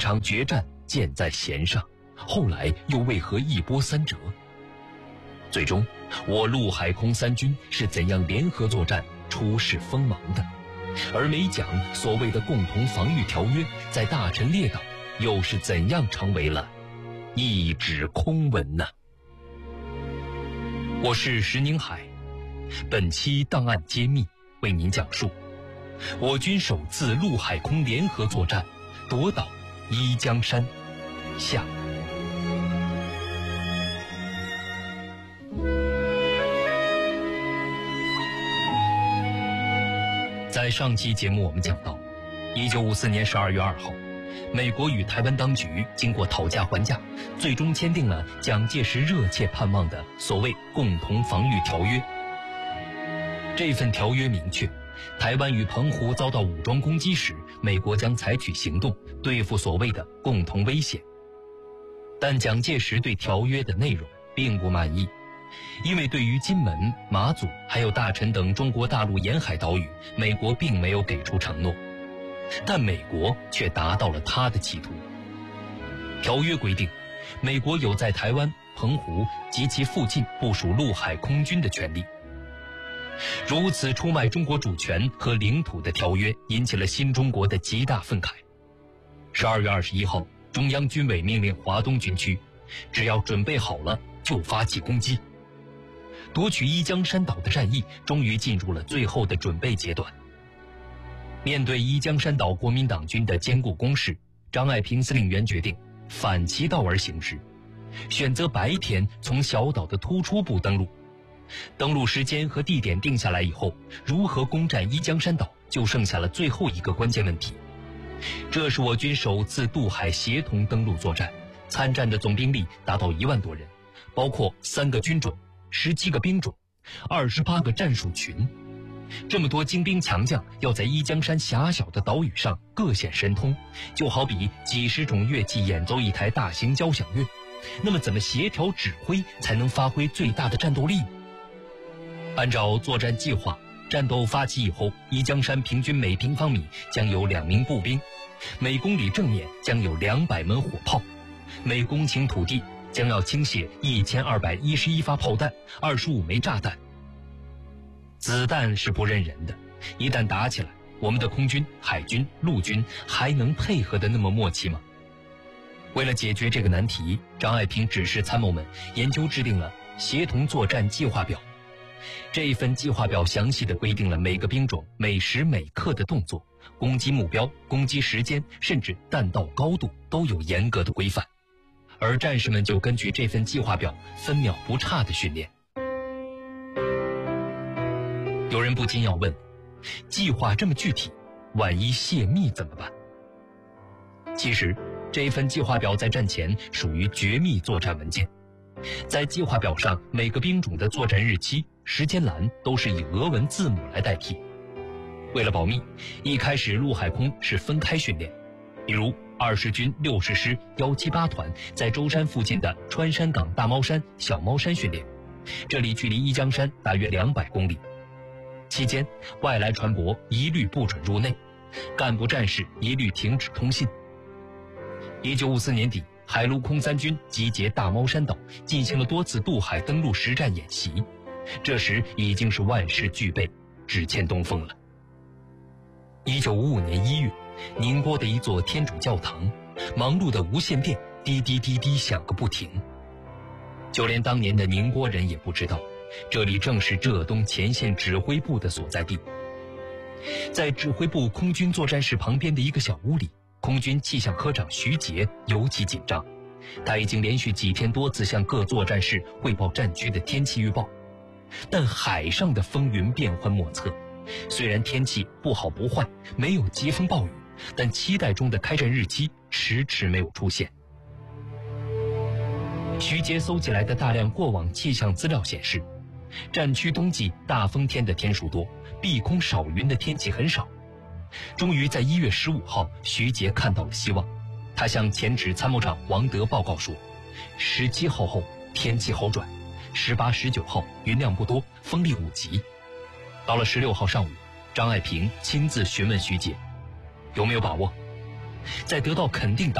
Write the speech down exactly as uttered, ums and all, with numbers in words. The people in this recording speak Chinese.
场决战箭在弦上，后来又为何一波三折？最终，我陆海空三军是怎样联合作战出示锋芒的？而没讲所谓的共同防御条约在大陈列岛又是怎样成为了一纸空文呢？我是石宁海，本期档案揭秘为您讲述我军首次陆海空联合作战夺岛伊江山下。在上期节目我们讲到，一九五四年十二月二号，美国与台湾当局经过讨价还价，最终签订了蒋介石热切盼望的所谓共同防御条约。这份条约明确，台湾与澎湖遭到武装攻击时，美国将采取行动对付所谓的共同危险。但蒋介石对条约的内容并不满意，因为对于金门、马祖还有大陈等中国大陆沿海岛屿，美国并没有给出承诺，但美国却达到了他的企图。条约规定，美国有在台湾、澎湖及其附近部署陆海空军的权利。如此出卖中国主权和领土的条约引起了新中国的极大愤慨。十二月二十一号，中央军委命令华东军区，只要准备好了就发起攻击。夺取伊江山岛的战役终于进入了最后的准备阶段。面对伊江山岛国民党军的坚固攻势，张爱萍司令员决定反其道而行之，选择白天从小岛的突出部登陆。登陆时间和地点定下来以后，如何攻占伊江山岛就剩下了最后一个关键问题。这是我军首次渡海协同登陆作战，参战的总兵力达到一万多人，包括三个军种、十七个兵种、二十八个战术群。这么多精兵强将要在伊江山狭小的岛屿上各显神通，就好比几十种乐器演奏一台大型交响乐，那么怎么协调指挥才能发挥最大的战斗力呢？按照作战计划，战斗发起以后，伊江山平均每平方米将有两名步兵，每公里正面将有两百门火炮，每公顷土地将要倾泻一千二百一十一发炮弹，二十五枚炸弹。子弹是不认人的，一旦打起来，我们的空军、海军、陆军还能配合得那么默契吗？为了解决这个难题，张爱萍指示参谋们研究制定了协同作战计划表。这一份计划表详细地规定了每个兵种每时每刻的动作、攻击目标、攻击时间，甚至弹道高度都有严格的规范，而战士们就根据这份计划表分秒不差地训练。有人不禁要问，计划这么具体，万一泄密怎么办？其实这份计划表在战前属于绝密作战文件，在计划表上每个兵种的作战日期、时间栏都是以俄文字母来代替。为了保密，一开始陆海空是分开训练，比如二十军六十师一七八团在舟山附近的川山港大猫山、小猫山训练，这里距离伊江山大约两百公里。期间，外来船舶一律不准入内，干部战士一律停止通信。一九五四年底，海陆空三军集结大猫山岛，进行了多次渡海登陆实战演习。这时已经是万事俱备，只欠东风了。一九五五年一月，宁波的一座天主教堂，忙碌的无线电滴滴滴滴响个不停。就连当年的宁波人也不知道，这里正是浙东前线指挥部的所在地。在指挥部空军作战室旁边的一个小屋里，空军气象科长徐杰尤其紧张，他已经连续几天多次向各作战室汇报战区的天气预报。但海上的风云变幻莫测，虽然天气不好不坏，没有疾风暴雨，但期待中的开战日期迟迟没有出现。徐杰搜集来的大量过往气象资料显示，战区冬季大风天的天数多，碧空少云的天气很少。终于在一月十五号，徐杰看到了希望，他向前指参谋长王德报告说，十七号后天气好转，十八、十九号云量不多，风力五级。到了十六号上午，张爱萍亲自询问徐杰有没有把握，在得到肯定答